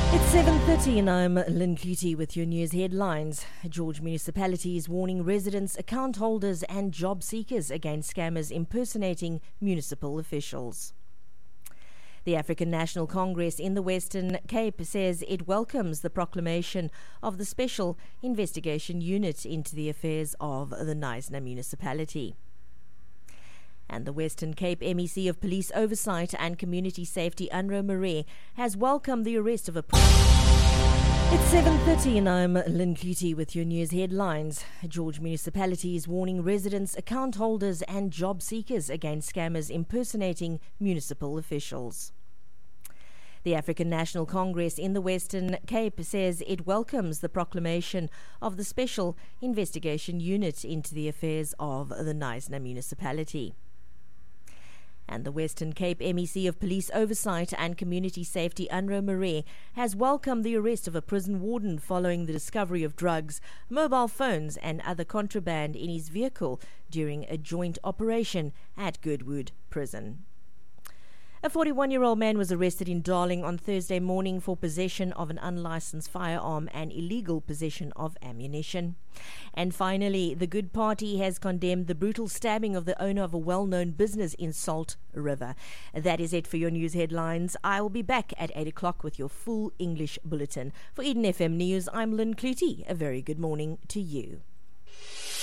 It's 7:30 and I'm Lynn Clutie with your news headlines. George Municipality is warning residents, account holders and job seekers against scammers impersonating municipal officials. The African National Congress in the Western Cape says it welcomes the proclamation of the Special Investigation Unit into the affairs of the Knysna municipality. And the Western Cape MEC of Police Oversight and Community Safety, Unro Marais, has welcomed the arrest of a... It's 7:30 and I'm Lynn Clutie with your news headlines. George Municipality is warning residents, account holders and job seekers against scammers impersonating municipal officials. The African National Congress in the Western Cape says it welcomes the proclamation of the Special Investigation Unit into the affairs of the Knysna municipality. And the Western Cape MEC of Police Oversight and Community Safety, Unro Marais, has welcomed the arrest of a prison warden following the discovery of drugs, mobile phones and other contraband in his vehicle during a joint operation at Goodwood Prison. A 41-year-old man was arrested in Darling on Thursday morning for possession of an unlicensed firearm and illegal possession of ammunition. And finally, the Good Party has condemned the brutal stabbing of the owner of a well-known business in Salt River. That is it for your news headlines. I will be back at 8 o'clock with your full English bulletin. For Eden FM News, I'm Lynn Clutie. A very good morning to you.